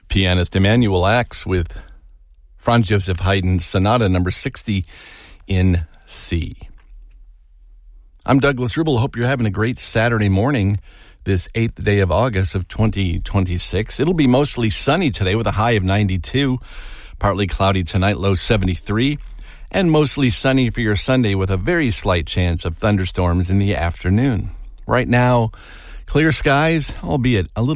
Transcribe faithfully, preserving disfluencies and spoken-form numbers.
Pianist Emanuel Ax with Franz Joseph Haydn's Sonata number sixty in C. I'm Douglas Rubel. Hope you're having a great Saturday morning, this eighth day of August of twenty twenty-six. It'll be mostly sunny today with a high of ninety-two, partly cloudy tonight, low seventy-three, and mostly sunny for your Sunday with a very slight chance of thunderstorms in the afternoon. Right now, clear skies, albeit a little